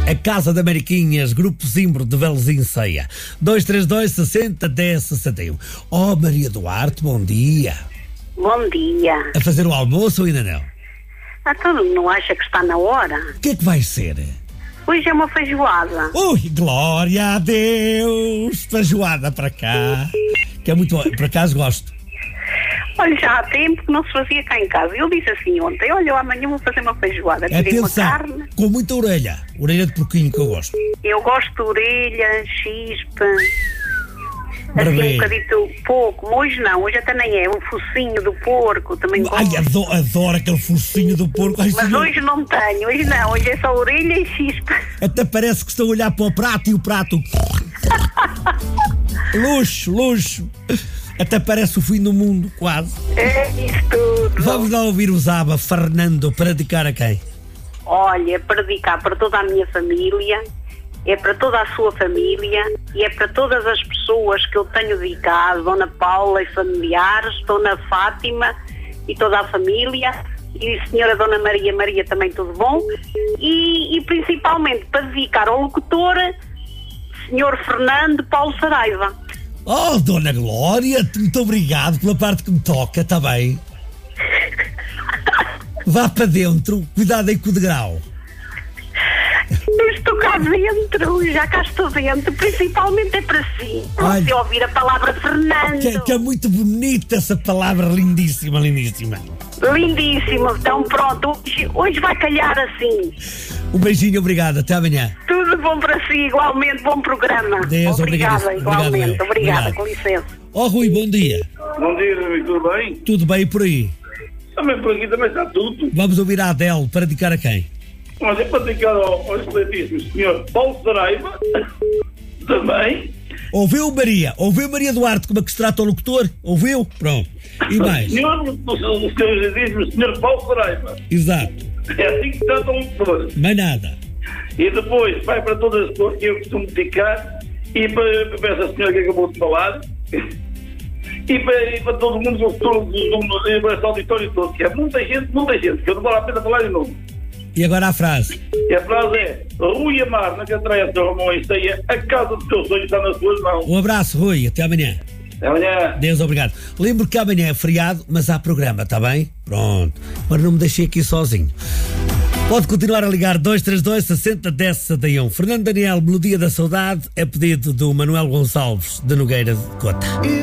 A Casa da Mariquinhas, Grupo Zimbro de Velzinho Ceia. 232 60 10 61. Oh, Maria Duarte, bom dia. Bom dia. A fazer o almoço ou ainda não? Tu não acha que está na hora? O que é que vai ser? Hoje é uma feijoada. Ui, glória a Deus! Feijoada para cá. Que é muito bom. Por acaso gosto. Olha, já há tempo que não se fazia cá em casa. Eu disse assim ontem, olha, eu amanhã vou fazer uma feijoada. Tirei uma carne. Com muita orelha. Orelha de porquinho que eu gosto. Eu gosto de orelha, chispa. Assim, Barbê. um bocadito pouco. Hoje não, hoje até nem é. O focinho do porco também gosto. Ai, adoro aquele focinho do porco. Ai, Mas senhor. hoje não tenho, hoje não. Hoje é só orelha e chispa. Até parece que estou a olhar para o prato e o prato. Luxo, luxo. Até parece o fim do mundo, quase. É isso tudo. Vamos lá ouvir o Zaba Fernando para dedicar a quem? Olha, para dedicar para toda a minha família, é para toda a sua família e é para todas as pessoas que eu tenho dedicado, Dona Paula e familiares, Dona Fátima e toda a família, e a Senhora Dona Maria, Maria também tudo bom, e principalmente para dedicar ao locutor, Senhor Fernando Paulo Saraiva. Oh, Dona Glória, muito obrigado pela parte que me toca, está bem? Vá para dentro, cuidado aí com o degrau. Eu estou cá dentro, já cá estou dentro, principalmente é para si. Olha. Você ouvir a palavra Fernando. Que é muito bonita essa palavra, lindíssima, lindíssima. Lindíssimo, então pronto, hoje vai calhar assim. Um beijinho, obrigado, até amanhã. Tudo bom para si, igualmente, bom programa. Deus, obrigada, igualmente, obrigada, obrigado. com licença. Oh, Rui, bom dia. Bom dia, amigo, tudo bem? Tudo bem por aí? Também por aqui também está tudo. Vamos ouvir a Adele para dedicar a quem? Mas é para dedicar ao excelentíssimo senhor Paulo Saraiva, também. Ouviu, Maria? Ouviu, Maria Duarte, como é que se trata o locutor? Ouviu? Pronto. E mais? O senhor excelentíssimo senhor Paulo Saraiva. Exato. É assim que trata o locutor. Mais nada. E depois vai para todas as pessoas que eu costumo dedicar e para essa senhora que acabou de falar. E para todo mundo, para esse auditório todo, que é muita gente, que eu não vale a pena falar em nome. E agora a frase. E a frase é: Rui Amar, na Catraia de Ramon e Ceia, a casa dos teus sonhos está nas tuas mãos. Um abraço, Rui, até amanhã. Até amanhã. Deus, obrigado. Lembro que amanhã é feriado, mas há programa, está bem? Pronto. Mas não me deixei aqui sozinho. Pode continuar a ligar 232 60 10 61. Fernando Daniel, Melodia da Saudade, é pedido do Manuel Gonçalves de Nogueira de Cota.